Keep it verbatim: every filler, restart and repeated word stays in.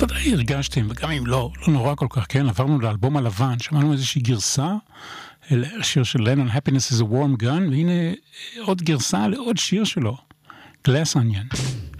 ודאי הרגשתם, וגם אם לא, לא נורא כל כך, כן, עברנו לאלבום הלבן, שמענו איזושהי גרסה, לשיר של לנון, Happiness is a warm gun, והנה עוד גרסה לעוד שיר שלו, Glass Onion.